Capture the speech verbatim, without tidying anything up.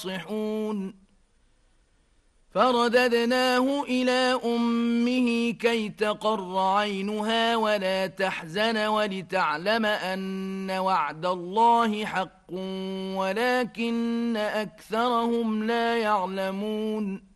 ينصحون فرددناه إلى أمه كي تقر عينها ولا تحزن ولتعلم أن وعد الله حق ولكن أكثرهم لا يعلمون